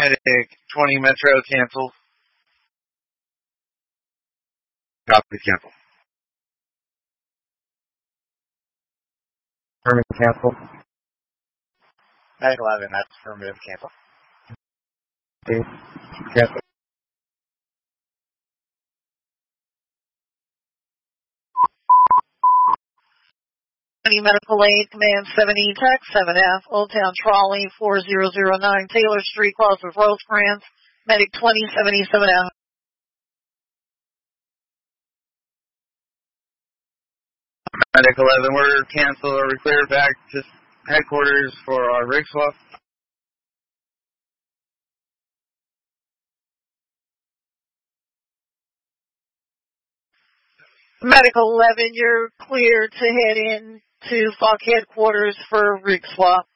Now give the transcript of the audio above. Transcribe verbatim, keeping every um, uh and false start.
Medic twenty Metro, cancel. Copy, cancel. Affirmative, cancel. Medic eleven, that's affirmative, cancel. Okay. Cancel. Medical Aid, Command seventy, Tech seven F, Old Town Trolley, four zero zero nine, Taylor Street, cross with Rosecrans, Medic twenty seventy-seven F. Medic eleven, we're cancel or we clear back to headquarters for our rig swap. Medical eleven, you're clear to head in to F O C headquarters for rig swap.